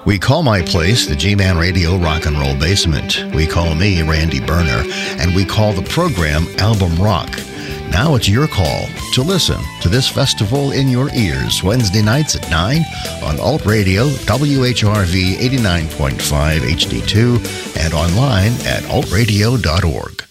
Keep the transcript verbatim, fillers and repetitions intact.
We call my place the G-Man Radio Rock and Roll Basement. We call me Randy Berner, and we call the program Album Rock. Now it's your call to listen to this festival in your ears Wednesday nights at nine on Alt Radio, W H R V eighty-nine point five H D two, and online at alt radio dot org.